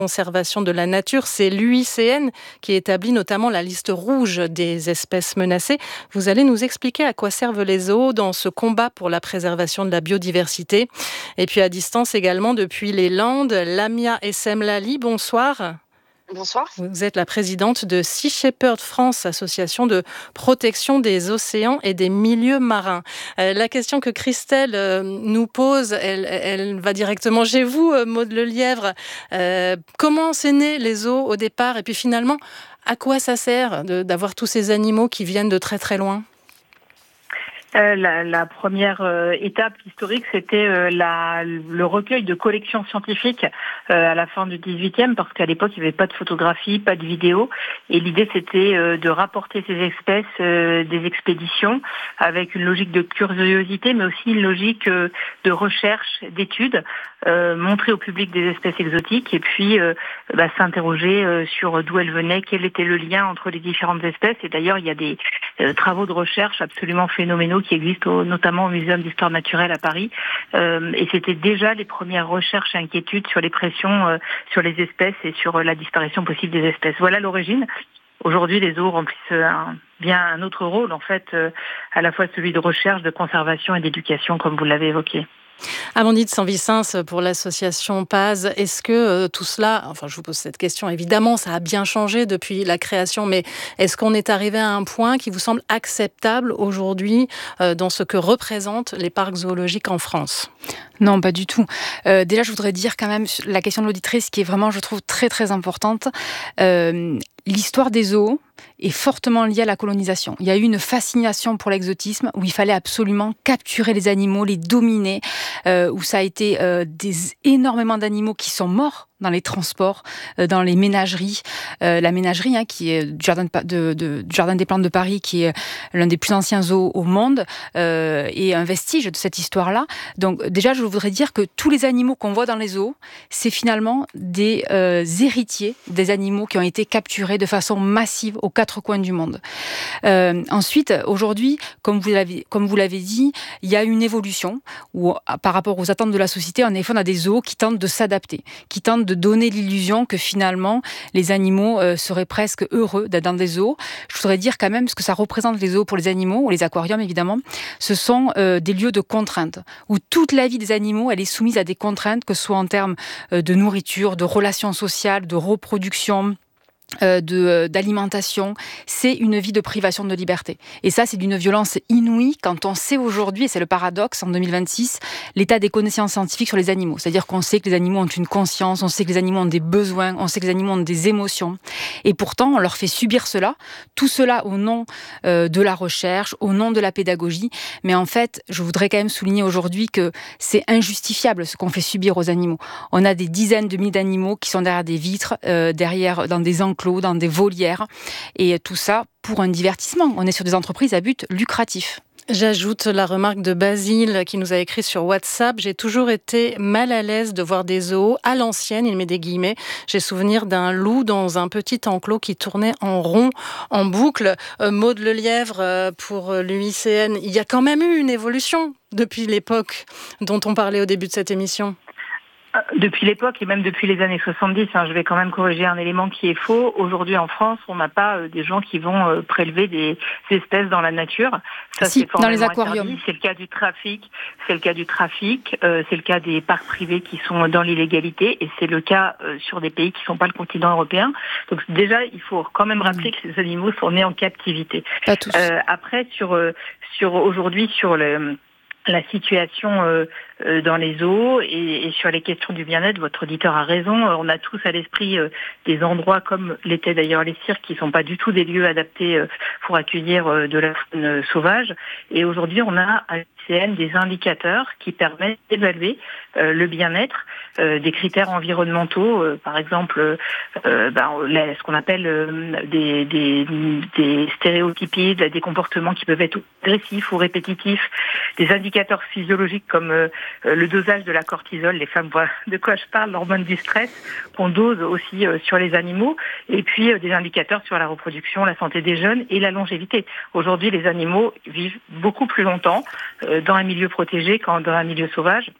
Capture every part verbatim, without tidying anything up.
Conservation de la nature, c'est l'U I C N qui établit notamment la liste rouge des espèces menacées. Vous allez nous expliquer à quoi servent les zoos dans ce combat pour la préservation de la biodiversité. Et puis à distance également depuis les Landes, Lamia Essemlali, bonsoir. Bonsoir. Vous êtes la présidente de Sea Shepherd France, association de protection des océans et des milieux marins. Euh, la question que Christelle euh, nous pose, elle, elle va directement chez vous, euh, Maud Lelièvre. Euh, comment c'est né les zoos au départ et puis finalement, à quoi ça sert de, d'avoir tous ces animaux qui viennent de très très loin ? Euh, la, la première euh, étape historique, c'était euh, la, le recueil de collections scientifiques euh, à la fin du dix-huitième, parce qu'à l'époque, il n'y avait pas de photographie, pas de vidéo. Et l'idée, c'était euh, de rapporter ces espèces euh, des expéditions avec une logique de curiosité, mais aussi une logique euh, de recherche, d'études, euh, montrer au public des espèces exotiques et puis euh, bah, s'interroger euh, sur d'où elles venaient, quel était le lien entre les différentes espèces. Et d'ailleurs, il y a des euh, travaux de recherche absolument phénoménaux qui existent au, notamment au Muséum d'Histoire Naturelle à Paris. Euh, et c'était déjà les premières recherches et inquiétudes sur les pressions euh, sur les espèces et sur euh, la disparition possible des espèces. Voilà l'origine. Aujourd'hui, les zoos remplissent un, bien un autre rôle, en fait, euh, à la fois celui de recherche, de conservation et d'éducation, comme vous l'avez évoqué. Amandine Sanvicens pour l'association P A Z, est-ce que euh, tout cela, enfin je vous pose cette question, évidemment ça a bien changé depuis la création, mais est-ce qu'on est arrivé à un point qui vous semble acceptable aujourd'hui euh, dans ce que représentent les parcs zoologiques en France ? Non, pas du tout. Euh, déjà, je voudrais dire quand même la question de l'auditrice qui est vraiment, je trouve, très très importante. Euh, l'histoire des zoos est fortement liée à la colonisation. Il y a eu une fascination pour l'exotisme où il fallait absolument capturer les animaux, les dominer, euh, où ça a été euh, des énormément d'animaux qui sont morts dans les transports, euh, dans les ménageries. Euh, la ménagerie, hein, qui est du jardin, de, de, de, du jardin des Plantes de Paris, qui est l'un des plus anciens zoos au monde, euh, et un vestige de cette histoire-là. Donc déjà, je voudrais dire que tous les animaux qu'on voit dans les zoos, c'est finalement des euh, héritiers des animaux qui ont été capturés de façon massive aux quatre coins du monde. Euh, ensuite, aujourd'hui, comme vous l'avez, comme vous l'avez dit, il y a une évolution où, par rapport aux attentes de la société, en effet, on a des zoos qui tentent de s'adapter, qui tentent de donner l'illusion que finalement, les animaux euh, seraient presque heureux d'être dans des zoos. Je voudrais dire quand même ce que ça représente les zoos pour les animaux, ou les aquariums évidemment. Ce sont euh, des lieux de contraintes, où toute la vie des animaux, elle est soumise à des contraintes, que ce soit en termes euh, de nourriture, de relations sociales, de reproduction, Euh, de, euh, d'alimentation. C'est une vie de privation de liberté. Et ça, c'est d'une violence inouïe quand on sait aujourd'hui, et c'est le paradoxe en deux mille vingt-six, l'état des connaissances scientifiques sur les animaux. C'est-à-dire qu'on sait que les animaux ont une conscience, on sait que les animaux ont des besoins, on sait que les animaux ont des émotions. Et pourtant, on leur fait subir cela, tout cela au nom euh, de la recherche, au nom de la pédagogie. Mais en fait, je voudrais quand même souligner aujourd'hui que c'est injustifiable ce qu'on fait subir aux animaux. On a des dizaines de milliers d'animaux qui sont derrière des vitres, euh, derrière, dans des enclos, dans des volières, et tout ça pour un divertissement. On est sur des entreprises à but lucratif. J'ajoute la remarque de Basile qui nous a écrit sur WhatsApp. J'ai toujours été mal à l'aise de voir des zoos à l'ancienne, il met des guillemets. J'ai souvenir d'un loup dans un petit enclos qui tournait en rond, en boucle. Euh, Maud Lelièvre euh, pour l'U I C N. Il y a quand même eu une évolution depuis l'époque dont on parlait au début de cette émission. Depuis l'époque et même depuis les années soixante-dix, hein, je vais quand même corriger un élément qui est faux. Aujourd'hui en France, on n'a pas euh, des gens qui vont euh, prélever des espèces dans la nature. Ça, si, c'est dans les aquariums. Interdit. C'est le cas du trafic, c'est le cas du trafic, euh, c'est le cas des parcs privés qui sont dans l'illégalité, et c'est le cas euh, sur des pays qui ne sont pas le continent européen. Donc déjà, il faut quand même rappeler que ces animaux sont nés en captivité. Pas tous. Euh, après, sur euh, sur aujourd'hui sur le la situation euh, euh, dans les zoos et, et sur les questions du bien-être, votre auditeur a raison. On a tous à l'esprit euh, des endroits comme l'étaient d'ailleurs les cirques, qui sont pas du tout des lieux adaptés euh, pour accueillir euh, de la faune euh, sauvage. Et aujourd'hui, on a à l'U I C N des indicateurs qui permettent d'évaluer euh, le bien-être, euh, des critères environnementaux, euh, par exemple euh, ben, la, ce qu'on appelle euh, des, des, des stéréotypies, des comportements qui peuvent être agressifs ou répétitifs, des indicateurs physiologiques comme euh, le dosage de la cortisol, les femmes voient de quoi je parle, l'hormone du stress, qu'on dose aussi euh, sur les animaux, et puis euh, des indicateurs sur la reproduction, la santé des jeunes et la longévité. Aujourd'hui, les animaux vivent beaucoup plus longtemps euh, dans un milieu protégé qu'en dans un milieu sauvage.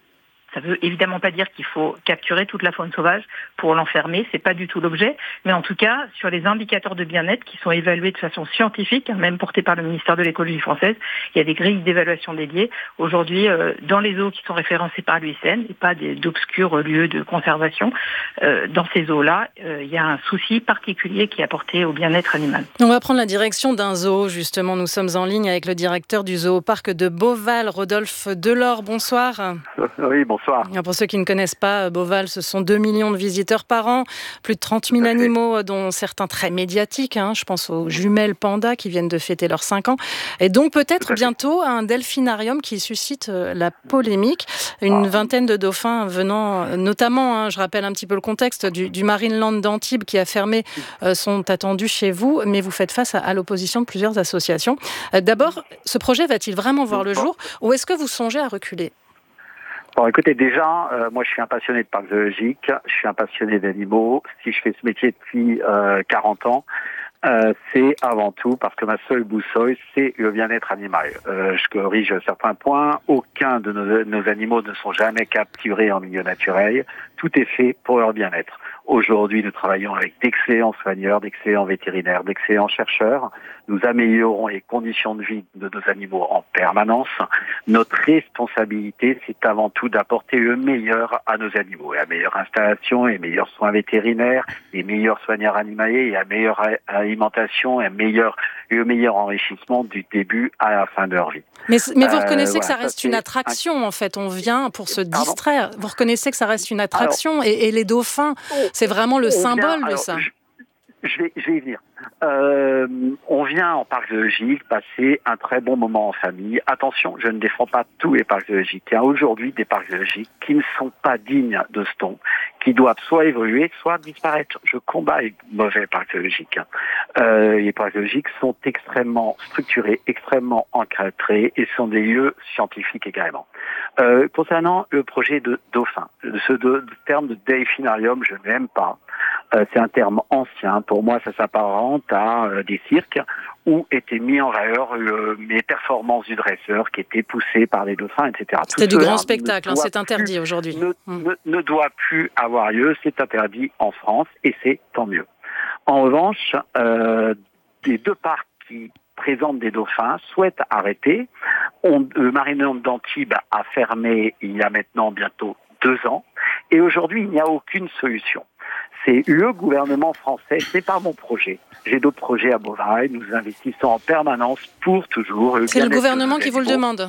Ça veut évidemment pas dire qu'il faut capturer toute la faune sauvage pour l'enfermer, c'est pas du tout l'objet. Mais en tout cas, sur les indicateurs de bien-être qui sont évalués de façon scientifique, même portés par le ministère de l'écologie française, il y a des grilles d'évaluation dédiées. Aujourd'hui, euh, dans les eaux qui sont référencées par l'U I C N et pas des, d'obscurs lieux de conservation, euh, dans ces eaux-là, euh, il y a un souci particulier qui est apporté au bien-être animal. On va prendre la direction d'un zoo, justement. Nous sommes en ligne avec le directeur du zooparc de Beauval, Rodolphe Delors. Bonsoir. Oui, bonsoir. Pour ceux qui ne connaissent pas Beauval, ce sont deux millions de visiteurs par an, plus de trente mille animaux, dont certains très médiatiques. Hein, je pense aux jumelles pandas qui viennent de fêter leurs cinq ans. Et donc peut-être bientôt un delphinarium qui suscite la polémique. Une vingtaine de dauphins venant, notamment, hein, je rappelle un petit peu le contexte, du, du Marineland d'Antibes qui a fermé, euh, sont attendus chez vous, mais vous faites face à, à l'opposition de plusieurs associations. Euh, d'abord, ce projet va-t-il vraiment voir le jour ou est-ce que vous songez à reculer ? Bon, écoutez, déjà, euh, moi, je suis un passionné de parcs zoologiques, je suis un passionné d'animaux. Si je fais ce métier depuis euh, quarante ans, euh, c'est avant tout parce que ma seule boussole, c'est le bien-être animal. Euh, je corrige certains points. Aucun de nos, nos animaux ne sont jamais capturés en milieu naturel. Tout est fait pour leur bien-être. Aujourd'hui, nous travaillons avec d'excellents soigneurs, d'excellents vétérinaires, d'excellents chercheurs. Nous améliorons les conditions de vie de nos animaux en permanence. Notre responsabilité, c'est avant tout d'apporter le meilleur à nos animaux. La meilleure installation, les meilleurs soins vétérinaires, les meilleurs soigneurs animaliers, la meilleure alimentation, et meilleur, le meilleur enrichissement du début à la fin de leur vie. Mais, mais vous reconnaissez euh, que ça voilà, reste ça, une attraction, en fait. On vient pour se Pardon distraire. Vous reconnaissez que ça reste une attraction. Alors, et, et les dauphins, c'est vraiment le symbole vient, de alors, ça. Je, je, vais, je vais y venir. Euh, on vient en parc zoologique passer un très bon moment en famille. Attention, je ne défends pas tous les parcs zoologiques. Il y a aujourd'hui des parcs zoologiques qui ne sont pas dignes de ce nom, qui doivent soit évoluer, soit disparaître. Je combats les mauvais parcs zoologiques. Euh, les parcs zoologiques sont extrêmement structurés, extrêmement encadrés et sont des lieux scientifiques également. Euh, concernant le projet de dauphin, ce de, de terme de delphinarium, je n'aime pas. Euh, c'est un terme ancien. Pour moi, ça s'apparente à euh, des cirques où étaient mis en valeur euh, les performances du dresseur qui étaient poussées par les dauphins, et cetera. C'était du grand spectacle, hein, c'est interdit plus, aujourd'hui. Ne, hum. ne, ne doit plus avoir lieu, c'est interdit en France et c'est tant mieux. En revanche, euh, les deux parcs qui présentent des dauphins souhaitent arrêter. On, le Marineland d'Antibes a fermé il y a maintenant bientôt deux ans et aujourd'hui il n'y a aucune solution. C'est le gouvernement français, c'est pas mon projet. J'ai d'autres projets à Beauval, nous investissons en permanence pour toujours. Le c'est le gouvernement qui vous le demande.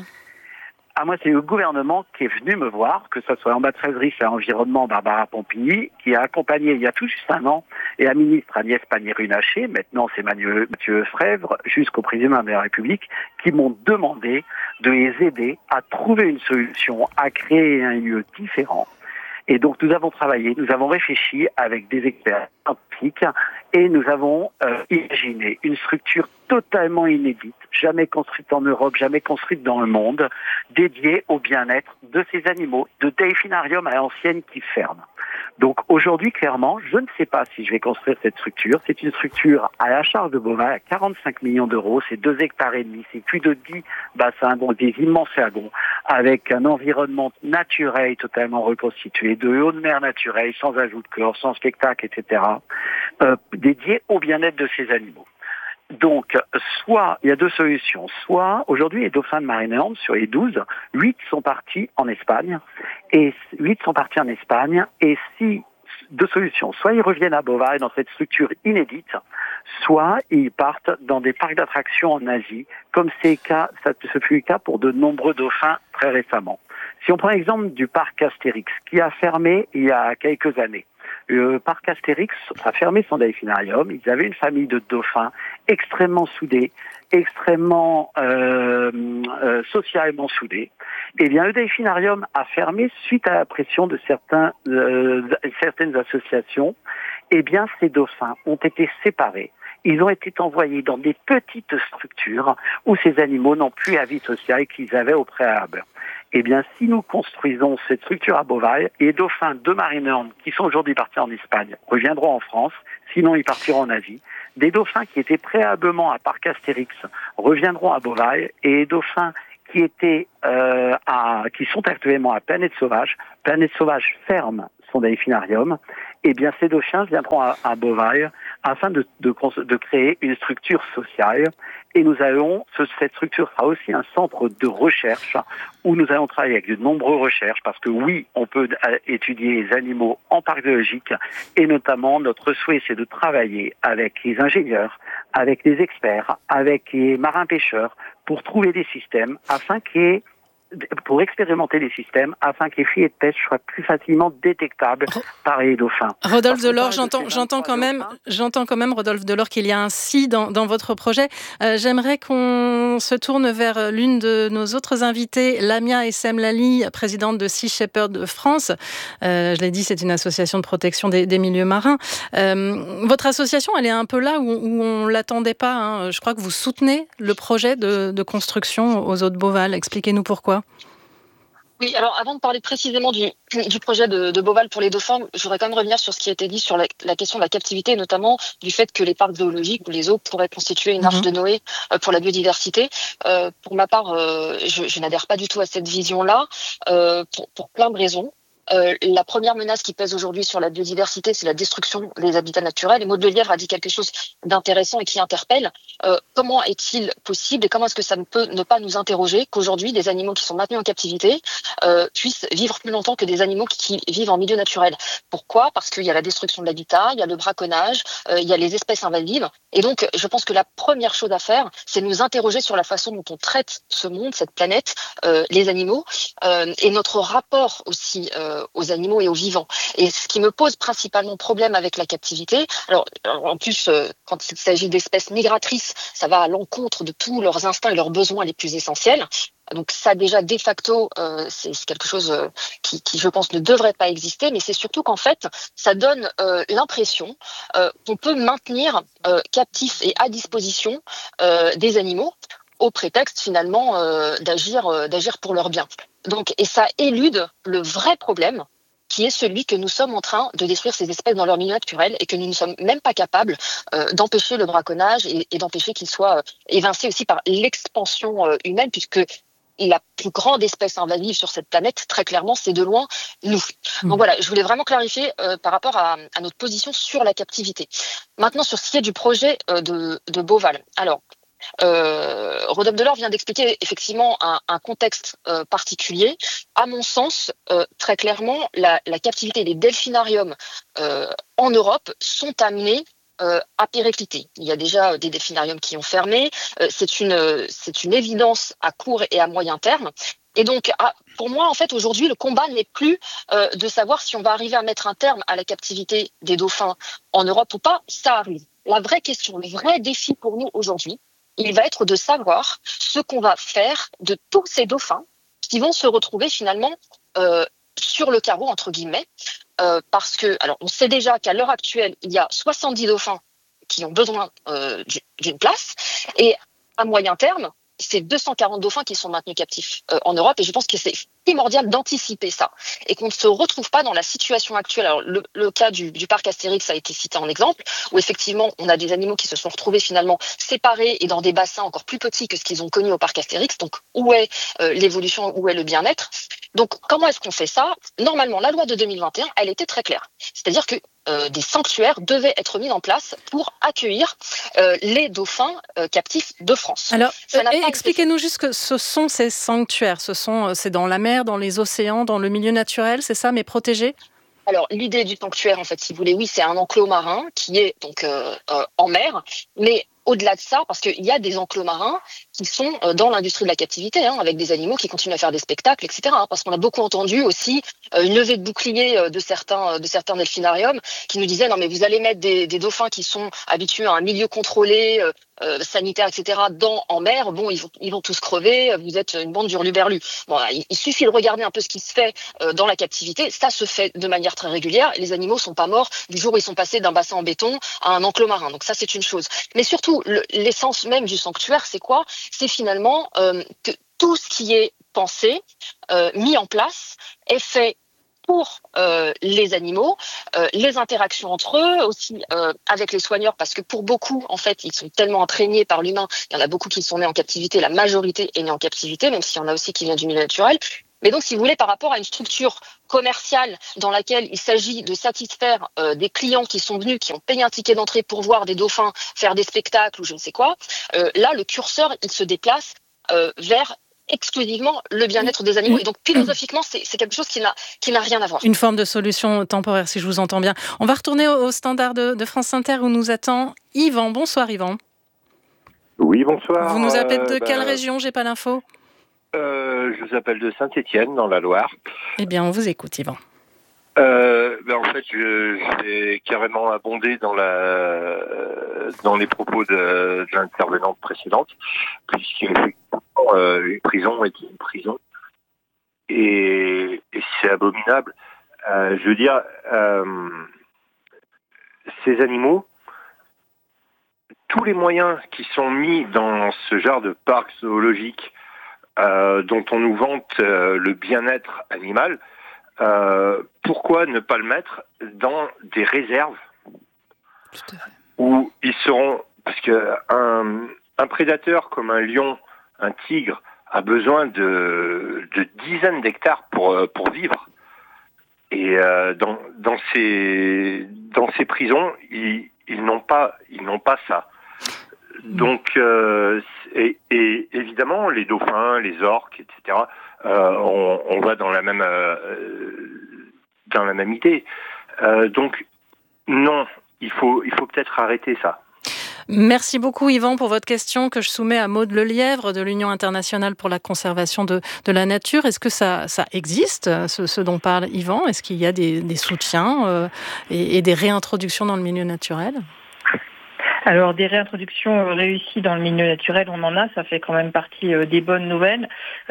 Ah, moi, c'est le gouvernement qui est venu me voir, que ce soit l'ambassadrice à l'environnement Barbara Pompili, qui a accompagné il y a tout juste un an, et la ministre Agnès Pannier-Runacher, maintenant c'est Mathieu, Mathieu Frèvre, jusqu'au président de la République, qui m'ont demandé de les aider à trouver une solution, à créer un lieu différent. Et donc, nous avons travaillé, nous avons réfléchi avec des experts scientifiques et nous avons euh, imaginé une structure totalement inédite, jamais construite en Europe, jamais construite dans le monde, dédiée au bien-être de ces animaux, de delphinarium à l'ancienne qui ferme. Donc aujourd'hui, clairement, je ne sais pas si je vais construire cette structure. C'est une structure à la charge de Beauval à quarante-cinq millions d'euros. C'est deux hectares et demi. C'est plus de dix bassins, donc des immenses lagons, avec un environnement naturel totalement reconstitué, de l'eau de mer naturelle, sans ajout de chlore, sans spectacle, et cetera, euh, dédié au bien-être de ces animaux. Donc, soit, il y a deux solutions. Soit, aujourd'hui, les dauphins de Marineland, sur les douze, huit sont partis en Espagne. Et huit sont partis en Espagne. Et si, deux solutions. Soit ils reviennent à Beauval dans cette structure inédite, soit ils partent dans des parcs d'attractions en Asie, comme c'est le cas, ça, ce fut le cas pour de nombreux dauphins très récemment. Si on prend l'exemple du parc Astérix, qui a fermé il y a quelques années. Le parc Astérix a fermé son delphinarium. Ils avaient une famille de dauphins extrêmement soudés, extrêmement euh, euh, socialement soudés. Eh bien, le delphinarium a fermé suite à la pression de certains, euh, certaines associations. Eh bien, ces dauphins ont été séparés. Ils ont été envoyés dans des petites structures où ces animaux n'ont plus la vie sociale qu'ils avaient au préalable. Eh bien, si nous construisons cette structure à Beauval, les dauphins de Marineland, qui sont aujourd'hui partis en Espagne, reviendront en France, sinon ils partiront en Asie. Des dauphins qui étaient préalablement à Parc Astérix reviendront à Beauval, et les dauphins qui étaient euh, à, qui sont actuellement à Planète Sauvage. Planète Sauvage ferme son delphinarium. Eh bien, ces dauphins viendront à, à Beauval afin de, de, de créer une structure sociale. Et nous allons, ce, cette structure sera aussi un centre de recherche où nous allons travailler avec de nombreuses recherches parce que oui, on peut étudier les animaux en parc zoologique et notamment notre souhait c'est de travailler avec les ingénieurs, avec les experts, avec les marins-pêcheurs pour trouver des systèmes afin qu'il y ait pour expérimenter les systèmes afin que les filets de pêche soient plus facilement détectables par les dauphins. Rodolphe Delors, j'entends, j'entends quand même, j'entends quand même, Rodolphe Delors, qu'il y a un si dans, dans votre projet. Euh, j'aimerais qu'on se tourne vers l'une de nos autres invités, Lamia Essemlali, présidente de Sea Shepherd France. Euh, je l'ai dit, c'est une association de protection des, des milieux marins. Euh, votre association, elle est un peu là où, où on l'attendait pas. Hein. Je crois que vous soutenez le projet de, de construction aux eaux de Beauval. Expliquez-nous pourquoi. Oui, alors avant de parler précisément du, du projet de, de Beauval pour les dauphins, je voudrais quand même revenir sur ce qui a été dit sur la, la question de la captivité, notamment du fait que les parcs zoologiques ou les zoos pourraient constituer une arche mmh. de Noé euh, pour la biodiversité. Euh, pour ma part, euh, je, je n'adhère pas du tout à cette vision-là, euh, pour, pour plein de raisons. Euh, la première menace qui pèse aujourd'hui sur la biodiversité, c'est la destruction des habitats naturels. Et Maud Lelièvre a dit quelque chose d'intéressant et qui interpelle. Euh, comment est-il possible et comment est-ce que ça ne peut ne pas nous interroger qu'aujourd'hui, des animaux qui sont maintenus en captivité euh, puissent vivre plus longtemps que des animaux qui, qui vivent en milieu naturel? Pourquoi? Parce qu'il y a la destruction de l'habitat, il y a le braconnage, euh, il y a les espèces invasives. Et donc, je pense que la première chose à faire, c'est de nous interroger sur la façon dont on traite ce monde, cette planète, euh, les animaux, euh, et notre rapport aussi euh, aux animaux et aux vivants. Et ce qui me pose principalement problème avec la captivité, alors en plus, euh, quand il s'agit d'espèces migratrices, ça va à l'encontre de tous leurs instincts et leurs besoins les plus essentiels. Donc ça déjà de facto, euh, c'est quelque chose euh, qui, qui, je pense, ne devrait pas exister, mais c'est surtout qu'en fait, ça donne euh, l'impression euh, qu'on peut maintenir euh, captifs et à disposition euh, des animaux au prétexte finalement euh, d'agir, euh, d'agir pour leur bien. Donc, et ça élude le vrai problème, qui est celui que nous sommes en train de détruire ces espèces dans leur milieu naturel et que nous ne sommes même pas capables euh, d'empêcher le braconnage et, et d'empêcher qu'il soit euh, évincé aussi par l'expansion euh, humaine, puisque la plus grande espèce invasive sur cette planète, très clairement, c'est de loin nous. Mmh. Donc voilà, je voulais vraiment clarifier euh, par rapport à, à notre position sur la captivité. Maintenant, sur ce qui est du projet euh, de, de Beauval. Alors, Euh, Rodolphe Delors vient d'expliquer effectivement un, un contexte euh, particulier. À mon sens, euh, très clairement, la, la captivité des delphinariums euh, en Europe sont amenés euh, à péricliter. Il y a déjà des delphinariums qui ont fermé. Euh, c'est une, c'est une évidence à court et à moyen terme. Et donc, ah, pour moi, en fait, aujourd'hui, le combat n'est plus euh, de savoir si on va arriver à mettre un terme à la captivité des dauphins en Europe ou pas. Ça arrive. La vraie question, le vrai défi pour nous aujourd'hui, il va être de savoir ce qu'on va faire de tous ces dauphins qui vont se retrouver finalement euh, sur le carreau, entre guillemets, euh, parce que, alors, on sait déjà qu'à l'heure actuelle, il y a soixante-dix dauphins qui ont besoin euh, d'une place, et à moyen terme, c'est deux cent quarante dauphins qui sont maintenus captifs euh, en Europe, et je pense que c'est primordial d'anticiper ça, et qu'on ne se retrouve pas dans la situation actuelle. Alors, le, le cas du, du parc Astérix a été cité en exemple, où effectivement, on a des animaux qui se sont retrouvés finalement séparés et dans des bassins encore plus petits que ce qu'ils ont connu au parc Astérix. Donc, où est euh, l'évolution, où est le bien-être? Donc, comment est-ce qu'on fait ça? Normalement, la loi de deux mille vingt et un, elle était très claire. C'est-à-dire que euh, des sanctuaires devaient être mis en place pour accueillir euh, les dauphins euh, captifs de France. Alors, euh, expliquez-nous juste que ce sont ces sanctuaires. Ce sont, c'est dans la mer, dans les océans, dans le milieu naturel, c'est ça, mais protégés? Alors, l'idée du sanctuaire, en fait, si vous voulez, oui, c'est un enclos marin qui est donc euh, euh, en mer, mais au-delà de ça, parce qu'il y a des enclos marins qui sont dans l'industrie de la captivité, hein, avec des animaux qui continuent à faire des spectacles, et cetera. Hein, parce qu'on a beaucoup entendu aussi euh, une levée de boucliers de certains de certains delphinariums qui nous disaient non mais vous allez mettre des, des dauphins qui sont habitués à un milieu contrôlé, euh, euh, sanitaire, et cetera. Dans en mer, bon ils vont ils vont tous crever. Vous êtes une bande d'hurluberlus. Bon, il, il suffit de regarder un peu ce qui se fait euh, dans la captivité. Ça se fait de manière très régulière. Les animaux sont pas morts du jour où ils sont passés d'un bassin en béton à un enclos marin. Donc ça c'est une chose. Mais surtout Le, l'essence même du sanctuaire, c'est quoi? C'est finalement euh, que tout ce qui est pensé, euh, mis en place, est fait pour euh, les animaux, euh, les interactions entre eux, aussi euh, avec les soigneurs, parce que pour beaucoup, en fait, ils sont tellement imprégnés par l'humain. Il y en a beaucoup qui sont nés en captivité, la majorité est née en captivité, même s'il y en a aussi qui viennent du milieu naturel. Mais donc, si vous voulez, par rapport à une structure commerciale dans laquelle il s'agit de satisfaire euh, des clients qui sont venus, qui ont payé un ticket d'entrée pour voir des dauphins faire des spectacles ou je ne sais quoi, euh, là, le curseur, il se déplace euh, vers exclusivement le bien-être des animaux. Et donc, philosophiquement, c'est, c'est quelque chose qui n'a, qui n'a rien à voir. Une forme de solution temporaire, si je vous entends bien. On va retourner au, au standard de, de France Inter où nous attend Yvan. Bonsoir, Yvan. Oui, bonsoir. Vous nous appelez de euh, quelle bah, région ? J'ai pas l'info. euh, Je vous appelle de Saint-Étienne, dans la Loire. Eh bien, on vous écoute, Yvan. Euh, ben en fait, je, je vais carrément abonder dans la dans les propos de, de l'intervenante précédente, puisque euh, une prison est une prison et, et c'est abominable. Euh, je veux dire, euh, ces animaux, tous les moyens qui sont mis dans ce genre de parc zoologique, euh, dont on nous vante euh, le bien-être animal. Euh, pourquoi ne pas le mettre dans des réserves où ils seront... Parce qu'un un prédateur comme un lion, un tigre, a besoin de, de dizaines d'hectares pour, pour vivre. Et euh, dans, dans, ces, dans ces prisons, ils, ils, n'ont pas, ils n'ont pas ça. Donc, euh, et, et évidemment, les dauphins, les orques, et cetera, euh, on, on va dans la même euh, dans la même idée. Euh, donc, non, il faut il faut peut-être arrêter ça. Merci beaucoup Yvan pour votre question que je soumets à Maude Lelièvre de l'Union internationale pour la conservation de, de la nature. Est-ce que ça, ça existe, ce, ce dont parle Yvan ? Est-ce qu'il y a des, des soutiens euh, et, et des réintroductions dans le milieu naturel ? Alors, des réintroductions réussies dans le milieu naturel, on en a, ça fait quand même partie euh, des bonnes nouvelles.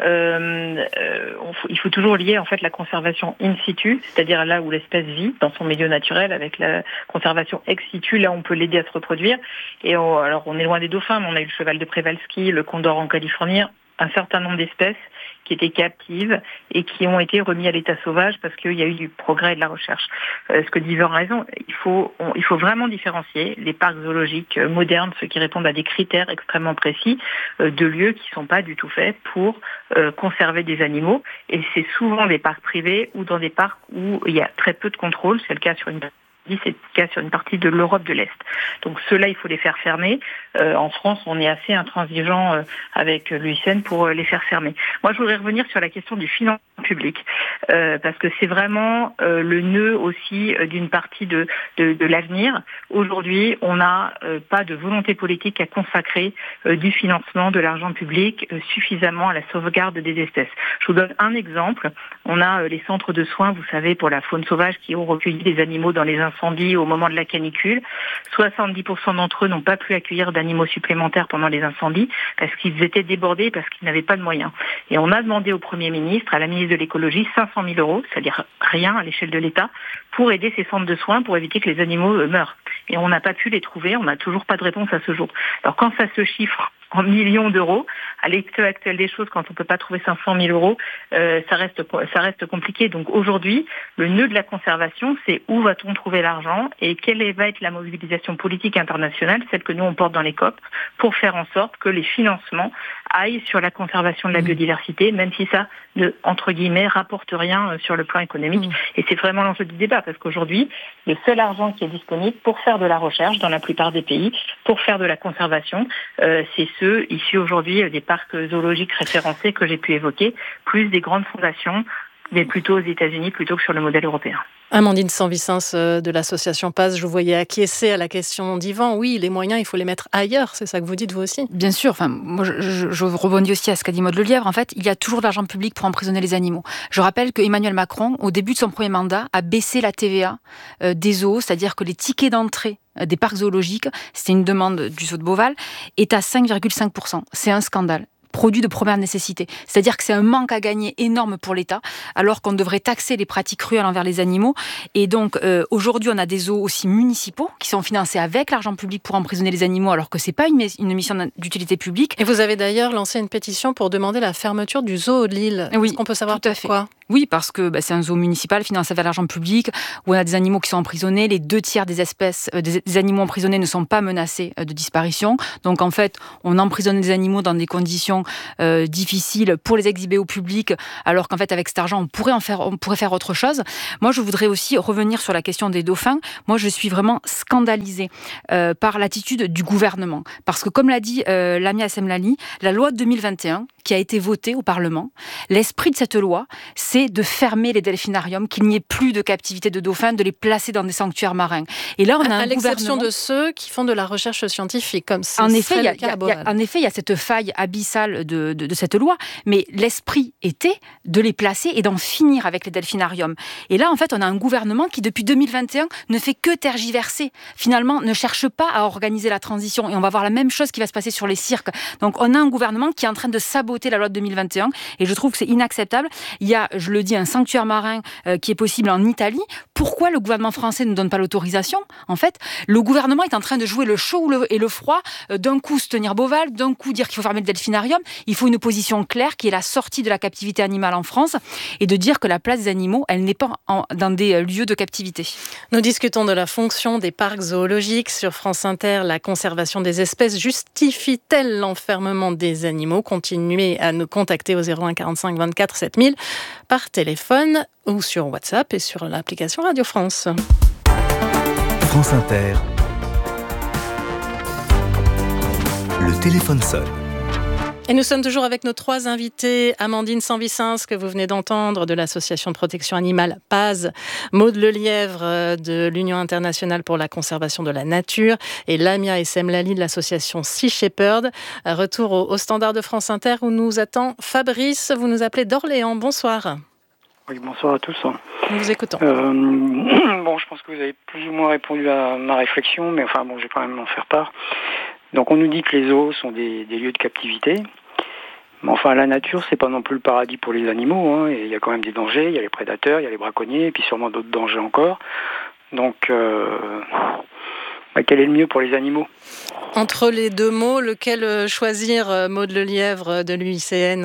Euh, euh, on, il faut toujours lier en fait la conservation in situ, c'est-à-dire là où l'espèce vit dans son milieu naturel, avec la conservation ex situ, là on peut l'aider à se reproduire. Et on, alors on est loin des dauphins, mais on a eu le cheval de Przewalski, le condor en Californie, un certain nombre d'espèces qui étaient captives et qui ont été remis à l'état sauvage parce qu'il y a eu du progrès et de la recherche. Euh, ce que dit Yvan a raison, il faut, on, il faut vraiment différencier les parcs zoologiques modernes, ceux qui répondent à des critères extrêmement précis, euh, de lieux qui ne sont pas du tout faits pour euh, conserver des animaux. Et c'est souvent des parcs privés ou dans des parcs où il y a très peu de contrôle, c'est le cas sur une c'est le cas sur une partie de l'Europe de l'Est. Donc ceux-là, il faut les faire fermer. Euh, en France, on est assez intransigeant euh, avec l'U I C N pour euh, les faire fermer. Moi, je voudrais revenir sur la question du financement public, euh, parce que c'est vraiment euh, le nœud aussi euh, d'une partie de, de, de l'avenir. Aujourd'hui, on n'a euh, pas de volonté politique à consacrer euh, du financement, de l'argent public euh, suffisamment à la sauvegarde des espèces. Je vous donne un exemple. On a euh, les centres de soins, vous savez, pour la faune sauvage qui ont recueilli des animaux dans les incendies au moment de la canicule. soixante-dix pour cent d'entre eux n'ont pas pu accueillir d'animaux supplémentaires pendant les incendies parce qu'ils étaient débordés, parce qu'ils n'avaient pas de moyens. Et on a demandé au Premier ministre, à la ministre de l'écologie, cinq cent mille euros, c'est-à-dire rien à l'échelle de l'État, pour aider ces centres de soins, pour éviter que les animaux euh, meurent. Et on n'a pas pu les trouver, on n'a toujours pas de réponse à ce jour. Alors quand ça se chiffre en millions d'euros, à l'état actuel des choses, quand on ne peut pas trouver cinq cent mille euros, euh, ça reste ça reste compliqué. Donc aujourd'hui, le nœud de la conservation, c'est où va-t-on trouver l'argent et quelle va être la mobilisation politique internationale, celle que nous on porte dans les C O P, pour faire en sorte que les financements aillent sur la conservation de la biodiversité, même si ça ne, entre guillemets, rapporte rien sur le plan économique. Mmh. Et c'est vraiment l'enjeu du débat, parce qu'aujourd'hui, le seul argent qui est disponible pour faire de la recherche dans la plupart des pays, pour faire de la conservation, euh, c'est ceux issus aujourd'hui des parcs zoologiques référencés que j'ai pu évoquer, plus des grandes fondations, mais plutôt aux États-Unis plutôt que sur le modèle européen. Amandine Sanvicens de l'association P A S, je vous voyais acquiescer à la question d'Yvan. Oui, les moyens, il faut les mettre ailleurs, c'est ça que vous dites vous aussi ? Bien sûr, enfin, moi je, je, je rebondis aussi à ce qu'a dit Maude Lelièvre. En fait, il y a toujours de l'argent public pour emprisonner les animaux. Je rappelle que Emmanuel Macron, au début de son premier mandat, a baissé la T V A euh, des zoos, c'est-à-dire que les tickets d'entrée des parcs zoologiques, c'était une demande du zoo de Beauval, est à cinq virgule cinq pour cent. C'est un scandale. Produit de première nécessité. C'est-à-dire que c'est un manque à gagner énorme pour l'État, alors qu'on devrait taxer les pratiques cruelles envers les animaux. Et donc, euh, aujourd'hui, on a des zoos aussi municipaux qui sont financés avec l'argent public pour emprisonner les animaux, alors que c'est pas une, une mission d'utilité publique. Et vous avez d'ailleurs lancé une pétition pour demander la fermeture du zoo de Lille. Oui, est-ce qu'on peut savoir tout à pourquoi ? fait. Oui, parce que bah, c'est un zoo municipal financé avec l'argent public, où on a des animaux qui sont emprisonnés. Les deux tiers des espèces, euh, des, des animaux emprisonnés ne sont pas menacés euh, de disparition. Donc en fait, on emprisonne des animaux dans des conditions euh, difficiles pour les exhiber au public, alors qu'en fait, avec cet argent, on pourrait en faire, on pourrait faire autre chose. Moi, je voudrais aussi revenir sur la question des dauphins. Moi, je suis vraiment scandalisée euh, par l'attitude du gouvernement, parce que comme l'a dit euh, Lamia Semlali, la loi de deux mille vingt et un qui a été votée au Parlement, l'esprit de cette loi, c'est de fermer les delphinariums, qu'il n'y ait plus de captivité de dauphins, de les placer dans des sanctuaires marins. Et là, on a à un l'exception gouvernement... de ceux qui font de la recherche scientifique, comme c'est En effet, il y a, le cas à y a, Beauval. en effet, il y a cette faille abyssale de, de, de cette loi, mais l'esprit était de les placer et d'en finir avec les delphinariums. Et là, en fait, on a un gouvernement qui, depuis deux mille vingt et un, ne fait que tergiverser. Finalement, ne cherche pas à organiser la transition. Et on va voir la même chose qui va se passer sur les cirques. Donc, on a un gouvernement qui est en train de saboter la loi de deux mille vingt et un, et je trouve que c'est inacceptable. Il y a, je le dis, un sanctuaire marin euh, qui est possible en Italie. Pourquoi le gouvernement français ne donne pas l'autorisation ? En fait, le gouvernement est en train de jouer le chaud et le froid. Euh, d'un coup, se tenir Beauval, d'un coup, dire qu'il faut fermer le delphinarium. Il faut une position claire qui est la sortie de la captivité animale en France et de dire que la place des animaux, elle n'est pas en, dans des lieux de captivité. Nous discutons de la fonction des parcs zoologiques sur France Inter. La conservation des espèces justifie-t-elle l'enfermement des animaux ? Continuez à nous contacter au zéro un quarante-cinq vingt-quatre sept mille par téléphone ou sur WhatsApp et sur l'application Radio France. France Inter. Le téléphone sonne. Et nous sommes toujours avec nos trois invités. Amandine Sanvicens, que vous venez d'entendre, de l'association de protection animale P A Z, Maud Lelièvre de l'Union internationale pour la conservation de la nature et Lamia Essemlali de l'association Sea Shepherd. Retour au, au standard de France Inter où nous attend Fabrice. Vous nous appelez d'Orléans. Bonsoir. Oui, bonsoir à tous. Nous vous écoutons. Euh, bon, je pense que vous avez plus ou moins répondu à ma réflexion, mais enfin bon, je vais quand même en faire part. Donc on nous dit que les zoos sont des, des lieux de captivité. Mais enfin, la nature, c'est pas non plus le paradis pour les animaux. Hein. Il y a quand même des dangers, il y a les prédateurs, il y a les braconniers, et puis sûrement d'autres dangers encore. Donc, euh, bah, quel est le mieux pour les animaux ? Entre les deux mots, lequel choisir, Maud Lelièvre de l'U I C N ?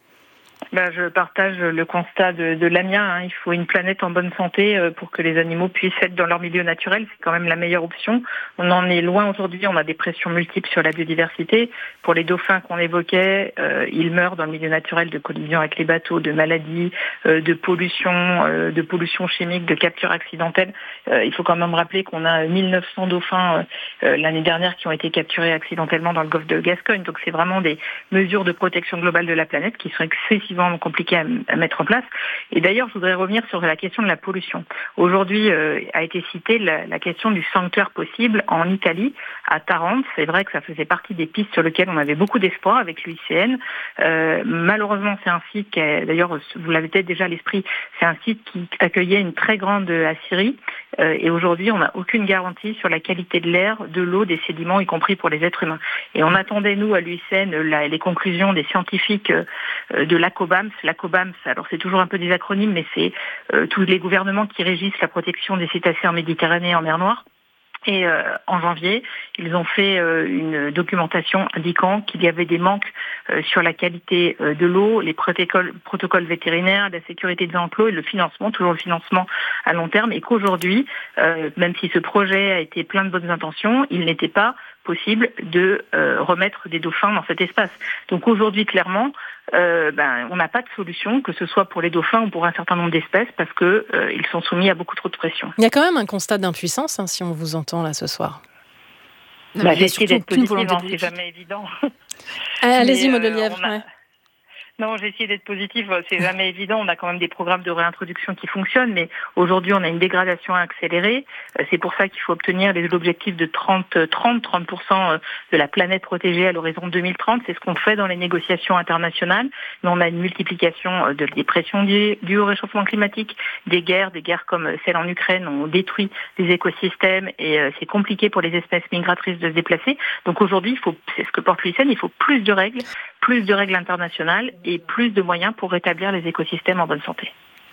Ben, je partage le constat de, de Lamia. Hein. Il faut une planète en bonne santé pour que les animaux puissent être dans leur milieu naturel. C'est quand même la meilleure option. On en est loin aujourd'hui. On a des pressions multiples sur la biodiversité. Pour les dauphins qu'on évoquait, euh, ils meurent dans le milieu naturel de collisions avec les bateaux, de maladies, euh, de pollution, euh, de pollution chimique, de capture accidentelle. Euh, il faut quand même rappeler qu'on a mille neuf cents dauphins euh, l'année dernière qui ont été capturés accidentellement dans le golfe de Gascogne. Donc c'est vraiment des mesures de protection globale de la planète qui sont excessivement compliqué à, à mettre en place. Et d'ailleurs, je voudrais revenir sur la question de la pollution. Aujourd'hui, euh, a été citée la, la question du sanctuaire possible en Italie, à Tarente. C'est vrai que ça faisait partie des pistes sur lesquelles on avait beaucoup d'espoir avec l'U I C N. Euh, malheureusement, c'est un site qui est, d'ailleurs, vous l'avez peut-être déjà à l'esprit, c'est un site qui accueillait une très grande aciérie. Euh, et aujourd'hui, on n'a aucune garantie sur la qualité de l'air, de l'eau, des sédiments, y compris pour les êtres humains. Et on attendait, nous, à l'U I C N, la, les conclusions des scientifiques euh, de l'ACOBAMS. L'ACOBAMS, alors c'est toujours un peu des acronymes, mais c'est euh, tous les gouvernements qui régissent la protection des cétacés en Méditerranée et en mer Noire. Et euh, en janvier, ils ont fait euh, une documentation indiquant qu'il y avait des manques euh, sur la qualité euh, de l'eau, les protocoles, protocoles vétérinaires, la sécurité des enclos et le financement, toujours le financement à long terme, et qu'aujourd'hui, euh, même si ce projet a été plein de bonnes intentions, il n'était pas possible de euh, remettre des dauphins dans cet espace. Donc aujourd'hui, clairement, euh, ben, on n'a pas de solution, que ce soit pour les dauphins ou pour un certain nombre d'espèces, parce que euh, ils sont soumis à beaucoup trop de pression. Il y a quand même un constat d'impuissance, hein, si on vous entend là ce soir. Bah, j'ai essayé d'être positive, hein, c'est jamais évident. Allez-y, Maud Lelièvre. Euh, a... Non, j'ai essayé d'être positive, c'est jamais évident. On a quand même des programmes de réintroduction qui fonctionnent, mais aujourd'hui, on a une dégradation accélérée. C'est pour ça qu'il faut obtenir l'objectif de trente, trente, trente pour cent de la planète protégée à l'horizon deux mille trente. C'est ce qu'on fait dans les négociations internationales. Mais on a une multiplication de, des pressions dues, dues au réchauffement climatique, des guerres, des guerres comme celle en Ukraine ont détruit les écosystèmes et c'est compliqué pour les espèces migratrices de se déplacer. Donc aujourd'hui, il faut, c'est ce que porte l'U I C N, il faut plus de règles, plus de règles internationales et plus de moyens pour rétablir les écosystèmes en bonne santé.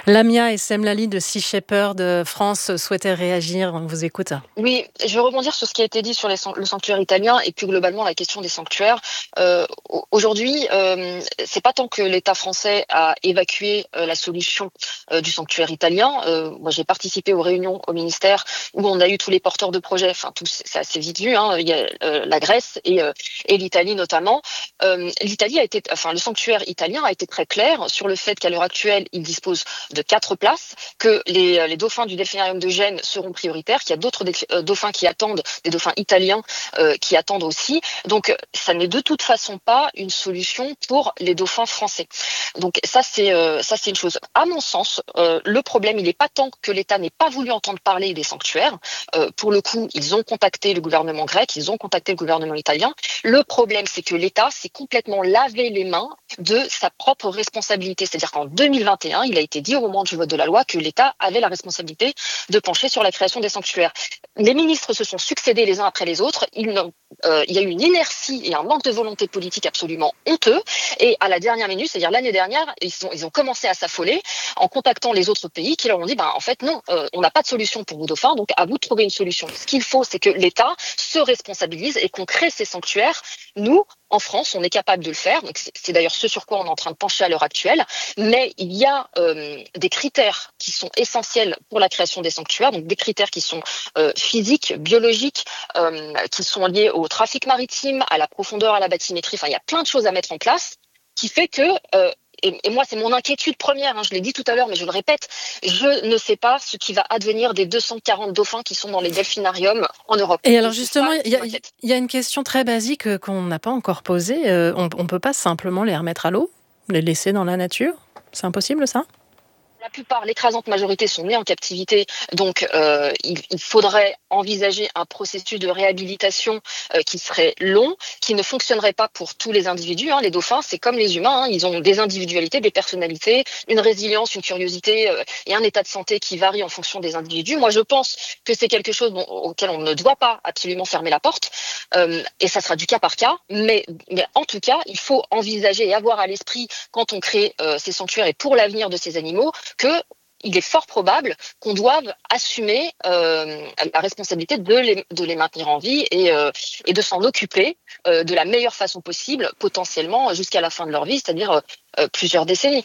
Lamia et Semlali de Sea Shepherd France souhaitaient réagir. On vous écoute. Oui, je vais rebondir sur ce qui a été dit sur les, le sanctuaire italien et plus globalement la question des sanctuaires. Euh, aujourd'hui, euh, c'est pas tant que l'État français a évacué euh, la solution euh, du sanctuaire italien. Euh, moi, j'ai participé aux réunions au ministère où on a eu tous les porteurs de projets. Enfin, tout, c'est assez vite vu. Hein. Il y a euh, la Grèce et, euh, et l'Italie notamment. Euh, L'Italie a été, enfin, le sanctuaire italien a été très clair sur le fait qu'à l'heure actuelle, il dispose de quatre places, que les, les dauphins du delphinarium de Gênes seront prioritaires, qu'il y a d'autres euh, dauphins qui attendent, des dauphins italiens euh, qui attendent aussi. Donc, ça n'est de toute façon pas une solution pour les dauphins français. Donc, ça, c'est euh, ça, c'est une chose. À mon sens, euh, le problème, il n'est pas tant que l'État n'ait pas voulu entendre parler des sanctuaires. Euh, pour le coup, ils ont contacté le gouvernement grec, ils ont contacté le gouvernement italien. Le problème, c'est que l'État s'est complètement lavé les mains de sa propre responsabilité. C'est-à-dire qu'en deux mille vingt et un, il a été dit au moment du vote de la loi que l'État avait la responsabilité de pencher sur la création des sanctuaires. Les ministres se sont succédés les uns après les autres. Ils euh, il y a eu une inertie et un manque de volonté politique absolument honteux. Et à la dernière minute, c'est-à-dire l'année dernière, ils, sont, ils ont commencé à s'affoler en contactant les autres pays qui leur ont dit bah, en fait, non, euh, on n'a pas de solution pour vos dauphins, donc à vous de trouver une solution. Ce qu'il faut, c'est que l'État se responsabilise et qu'on crée ces sanctuaires. Nous, en France, on est capable de le faire. Donc c'est, c'est d'ailleurs ce sur quoi on est en train de pencher à l'heure actuelle. Mais il y a euh, des critères qui sont essentiels pour la création des sanctuaires. Donc des critères qui sont euh, physiques, biologiques, euh, qui sont liés au trafic maritime, à la profondeur, à la bathymétrie. Enfin, il y a plein de choses à mettre en place qui fait que euh, Et, et moi, c'est mon inquiétude première, hein, je l'ai dit tout à l'heure, mais je le répète, je ne sais pas ce qui va advenir des deux cent quarante dauphins qui sont dans les delphinariums en Europe. Et alors justement, il y, y a une question très basique qu'on n'a pas encore posée. Euh, on ne peut pas simplement les remettre à l'eau, les laisser dans la nature? C'est impossible, ça? La plupart, l'écrasante majorité sont nés en captivité, donc euh, il, il faudrait envisager un processus de réhabilitation euh, qui serait long, qui ne fonctionnerait pas pour tous les individus. Hein. Les dauphins, c'est comme les humains, hein. Ils ont des individualités, des personnalités, une résilience, une curiosité euh, et un état de santé qui varie en fonction des individus. Moi, je pense que c'est quelque chose dont, auquel on ne doit pas absolument fermer la porte, euh, et ça sera du cas par cas, mais, mais en tout cas, il faut envisager et avoir à l'esprit, quand on crée euh, ces sanctuaires et pour l'avenir de ces animaux, qu'il est fort probable qu'on doive assumer euh, la responsabilité de les, de les maintenir en vie et, euh, et de s'en occuper euh, de la meilleure façon possible, potentiellement jusqu'à la fin de leur vie, c'est-à-dire euh, plusieurs décennies.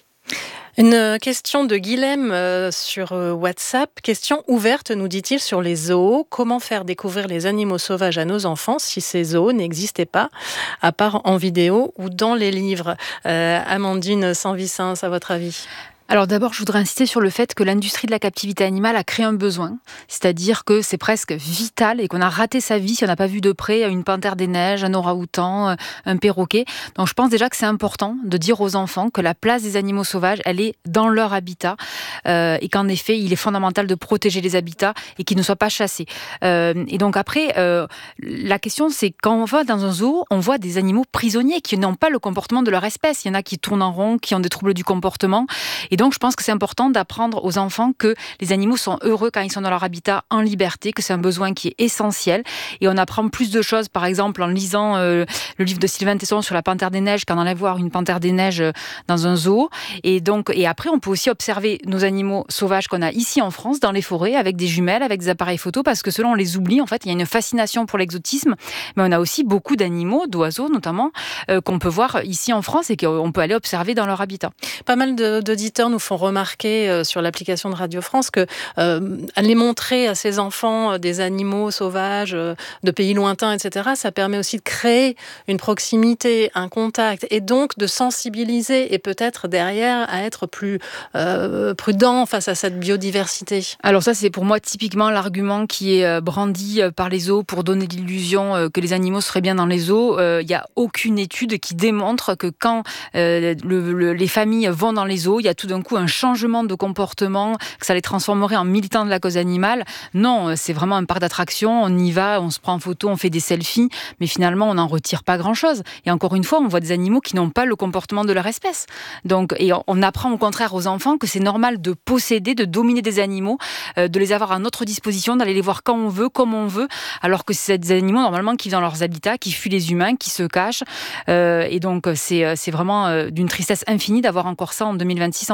Une question de Guilhem euh, sur euh, WhatsApp. Question ouverte, nous dit-il, sur les zoos. Comment faire découvrir les animaux sauvages à nos enfants si ces zoos n'existaient pas, à part en vidéo ou dans les livres? euh, Amandine Sanvicens, à votre avis? Alors d'abord, je voudrais insister sur le fait que l'industrie de la captivité animale a créé un besoin, c'est-à-dire que c'est presque vital et qu'on a raté sa vie si on n'a pas vu de près une panthère des neiges, un orang-outan, un perroquet. Donc je pense déjà que c'est important de dire aux enfants que la place des animaux sauvages, elle est dans leur habitat euh, et qu'en effet, il est fondamental de protéger les habitats et qu'ils ne soient pas chassés. Euh, et donc après, euh, la question c'est quand on va dans un zoo, on voit des animaux prisonniers qui n'ont pas le comportement de leur espèce. Il y en a qui tournent en rond, qui ont des troubles du comportement. Et donc, je pense que c'est important d'apprendre aux enfants que les animaux sont heureux quand ils sont dans leur habitat en liberté, que c'est un besoin qui est essentiel. Et on apprend plus de choses, par exemple, en lisant euh, le livre de Sylvain Tesson sur la panthère des neiges, qu'en allant voir une panthère des neiges dans un zoo. Et donc, et après, on peut aussi observer nos animaux sauvages qu'on a ici en France, dans les forêts, avec des jumelles, avec des appareils photo, parce que selon on les oublie, en fait, il y a une fascination pour l'exotisme. Mais on a aussi beaucoup d'animaux, d'oiseaux notamment, euh, qu'on peut voir ici en France et qu'on peut aller observer dans leur habitat. Pas mal de, d'auditeurs nous font remarquer euh, sur l'application de Radio France que euh, aller montrer à ses enfants euh, des animaux sauvages euh, de pays lointains, et cetera, ça permet aussi de créer une proximité, un contact, et donc de sensibiliser et peut-être derrière à être plus euh, prudent face à cette biodiversité. Alors ça, c'est pour moi typiquement l'argument qui est brandi par les zoos pour donner l'illusion que les animaux seraient bien dans les zoos. Il euh, n'y a aucune étude qui démontre que quand euh, le, le, les familles vont dans les zoos, il y a tout d'un coup un changement de comportement, que ça les transformerait en militants de la cause animale. Non, c'est vraiment un parc d'attractions, on y va, on se prend en photo, on fait des selfies, mais finalement on n'en retire pas grand-chose. Et encore une fois, on voit des animaux qui n'ont pas le comportement de leur espèce. Donc, et on apprend au contraire aux enfants que c'est normal de posséder, de dominer des animaux, euh, de les avoir à notre disposition, d'aller les voir quand on veut, comme on veut, alors que c'est des animaux normalement qui vivent dans leurs habitats, qui fuient les humains, qui se cachent. Euh, et donc c'est, c'est vraiment euh, d'une tristesse infinie d'avoir encore ça en deux mille vingt-six en France.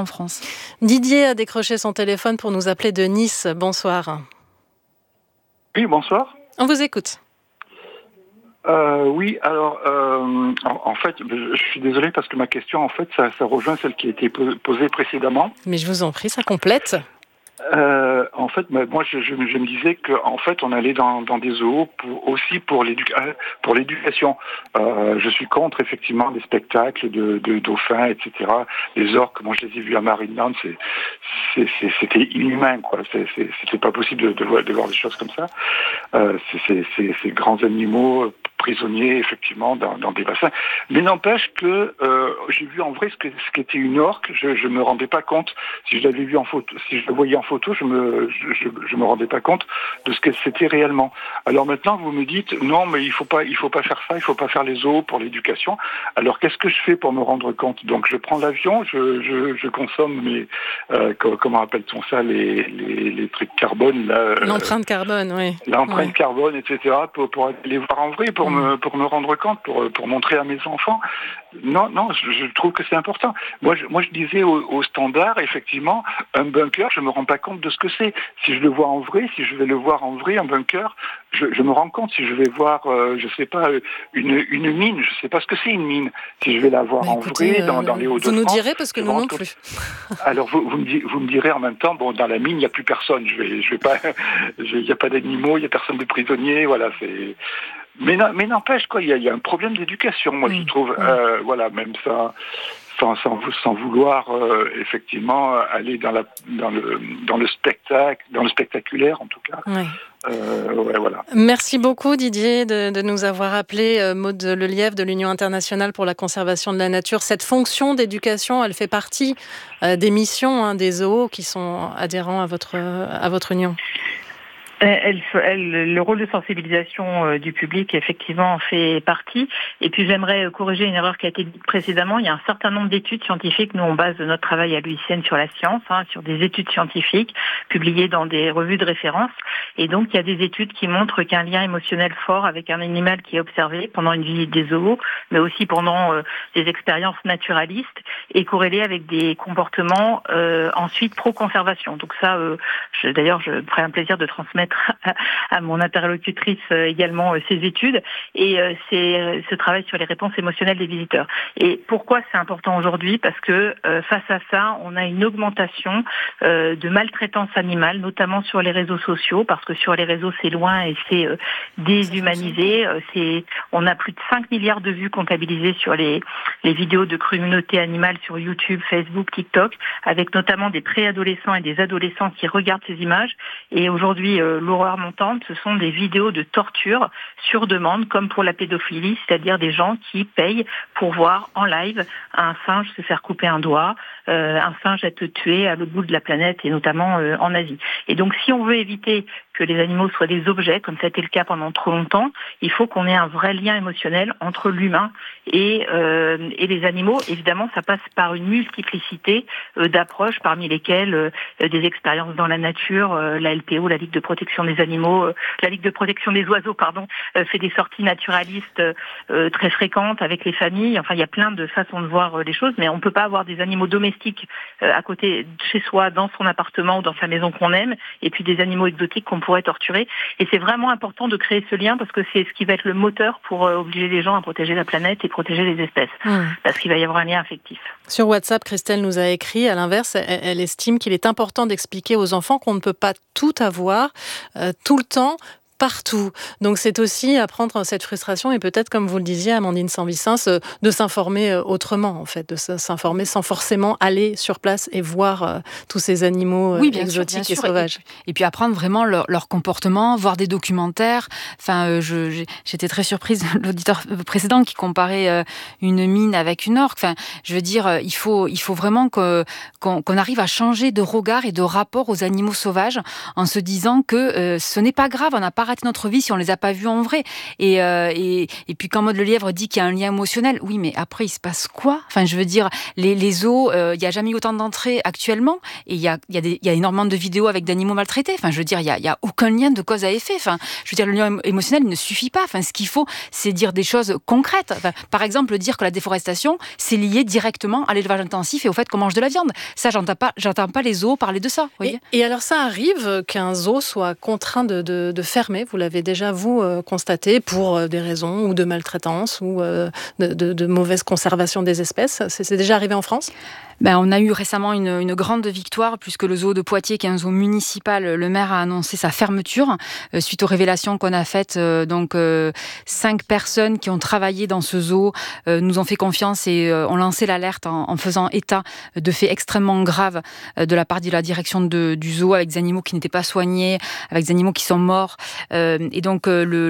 France. Didier a décroché son téléphone pour nous appeler de Nice. Bonsoir. Oui, bonsoir. On vous écoute. Euh, oui, alors, euh, en, en fait, je suis désolé parce que ma question, en fait, ça, ça rejoint celle qui a été posée précédemment. Mais je vous en prie, ça complète. Euh, en fait, moi, je, je, je me disais qu'en fait, on allait dans, dans des zoos pour, aussi pour, l'éduc- pour l'éducation. Euh, je suis contre, effectivement, des spectacles de, de dauphins, et cetera. Les orques, moi, je les ai vus à Marineland, c'est, c'est, c'est, c'était inhumain, quoi. C'est, c'est, c'était pas possible de, de, voir, de voir des choses comme ça. Euh, c'est, c'est, c'est, ces grands animaux prisonniers, effectivement, dans, dans des bassins. Mais n'empêche que euh, j'ai vu en vrai ce, que, ce qu'était une orque, je ne me rendais pas compte. Si je l'avais vu en photo, si je le voyais en photo, je me je, je, je me rendais pas compte de ce que c'était réellement. Alors maintenant, vous me dites non, mais il faut pas il faut pas faire ça, il faut pas faire les zoos pour l'éducation. Alors qu'est-ce que je fais pour me rendre compte? Donc je prends l'avion, je je, je consomme mes euh, comment appelle-t-on ça, les, les les trucs carbone là. Euh, L'empreinte carbone, oui. L'empreinte ouais. carbone, et cetera. Pour pour aller voir en vrai, pour mmh. me pour me rendre compte, pour pour montrer à mes enfants. Non non, je, je trouve que c'est important. Moi je moi je disais au, au standard, effectivement, un bunker, je me rends pas compte de ce que c'est. Si je le vois en vrai, si je vais le voir en vrai, un bunker, je, je me rends compte. Si je vais voir, euh, je sais pas, une, une mine, je sais pas ce que c'est une mine. Si je vais la voir bah, en écoutez, vrai, dans, dans les Hauts-de-France... Vous nous direz, parce que nous non plus. Alors, vous, vous, me direz, vous me direz en même temps, bon, dans la mine, il n'y a plus personne. Je vais, je vais pas... Il n'y a pas d'animaux, il n'y a personne de prisonniers, voilà, c'est... Mais, mais n'empêche, quoi, il y, y a un problème d'éducation, moi, mmh. je trouve. Mmh. Euh, voilà, même ça... Sans, sans, sans vouloir euh, effectivement aller dans, la, dans, le, dans le spectacle, dans le spectaculaire en tout cas. Oui. Euh, ouais, voilà. Merci beaucoup Didier de, de nous avoir appelé. euh, Maud Lelièvre de l'Union internationale pour la conservation de la nature. Cette fonction d'éducation, elle fait partie euh, des missions hein, des zoos qui sont adhérents à votre, à votre union. Elle, elle, le rôle de sensibilisation euh, du public, effectivement, en fait partie. Et puis, j'aimerais corriger une erreur qui a été dite précédemment. Il y a un certain nombre d'études scientifiques. Nous, on base notre travail à l'U I C N sur la science, hein, sur des études scientifiques publiées dans des revues de référence. Et donc, il y a des études qui montrent qu'un lien émotionnel fort avec un animal qui est observé pendant une visite des zoos, mais aussi pendant euh, des expériences naturalistes, est corrélé avec des comportements euh, ensuite pro-conservation. Donc ça, euh, je, d'ailleurs, je ferai un plaisir de transmettre à mon interlocutrice également ces études et c'est ce travail sur les réponses émotionnelles des visiteurs. Et pourquoi c'est important aujourd'hui? Parce que face à ça, on a une augmentation de maltraitance animale, notamment sur les réseaux sociaux, parce que sur les réseaux c'est loin et c'est déshumanisé. C'est, on a plus de cinq milliards de vues comptabilisées sur les, les vidéos de cruauté animale sur YouTube, Facebook, TikTok, avec notamment des préadolescents et des adolescents qui regardent ces images. Et aujourd'hui, l'horreur montante, ce sont des vidéos de torture sur demande, comme pour la pédophilie, c'est-à-dire des gens qui payent pour voir en live un singe se faire couper un doigt, euh, un singe être tué à l'autre bout de la planète, et notamment euh, en Asie. Et donc, si on veut éviter que les animaux soient des objets, comme ça a été le cas pendant trop longtemps, il faut qu'on ait un vrai lien émotionnel entre l'humain et, euh, et les animaux. Évidemment, ça passe par une multiplicité euh, d'approches, parmi lesquelles euh, des expériences dans la nature, euh, la L P O, la Ligue de protection des animaux, euh, la Ligue de protection des oiseaux, pardon, euh, fait des sorties naturalistes euh, très fréquentes avec les familles. Enfin, il y a plein de façons de voir euh, les choses, mais on ne peut pas avoir des animaux domestiques euh, à côté de chez soi, dans son appartement ou dans sa maison qu'on aime, et puis des animaux exotiques qu'on pourrait torturer. Et c'est vraiment important de créer ce lien parce que c'est ce qui va être le moteur pour euh, obliger les gens à protéger la planète et protéger les espèces. Mmh. Parce qu'il va y avoir un lien affectif. Sur WhatsApp, Christelle nous a écrit, à l'inverse, elle, elle estime qu'il est important d'expliquer aux enfants qu'on ne peut pas tout avoir, euh, tout le temps, partout. Donc c'est aussi apprendre cette frustration et peut-être, comme vous le disiez, Amandine Sanvicens, de s'informer autrement, en fait, de s'informer sans forcément aller sur place et voir euh, tous ces animaux euh, oui, exotiques sûr, et sauvages. Et puis, et puis apprendre vraiment leur, leur comportement, voir des documentaires. Enfin, euh, je, j'étais très surprise de l'auditeur précédent qui comparait euh, une mine avec une orque. Enfin, je veux dire, il faut, il faut vraiment que, qu'on, qu'on arrive à changer de regard et de rapport aux animaux sauvages en se disant que euh, ce n'est pas grave, on n'a pas arrêter notre vie si on les a pas vus en vrai. Et, euh, et, et puis quand Maud Lelièvre dit qu'il y a un lien émotionnel, oui, mais après, il se passe quoi? Enfin, je veux dire, les, les zoos, il euh, n'y a jamais eu autant d'entrées actuellement, et il y a, y, a y a énormément de vidéos avec d'animaux maltraités. Enfin, je veux dire, il n'y a, y a aucun lien de cause à effet. Enfin, je veux dire, le lien émotionnel ne suffit pas. Enfin, ce qu'il faut, c'est dire des choses concrètes. Enfin, par exemple, dire que la déforestation, c'est lié directement à l'élevage intensif et au fait qu'on mange de la viande. Ça, j'entends pas, j'entends pas les zoos parler de ça. Voyez. Et, et alors, ça arrive qu'un zoo soit contraint de, de, de fermer. Vous l'avez déjà, vous, euh, constaté, pour euh, des raisons ou de maltraitance ou euh, de, de, de mauvaise conservation des espèces. C'est, c'est déjà arrivé en France ? Ben, on a eu récemment une, une grande victoire puisque le zoo de Poitiers, qui est un zoo municipal, le maire a annoncé sa fermeture euh, suite aux révélations qu'on a faites. Euh, donc, euh, cinq personnes qui ont travaillé dans ce zoo euh, nous ont fait confiance et euh, ont lancé l'alerte en, en faisant état de faits extrêmement graves euh, de la part de la direction de, du zoo, avec des animaux qui n'étaient pas soignés, avec des animaux qui sont morts. Euh, et donc, euh, le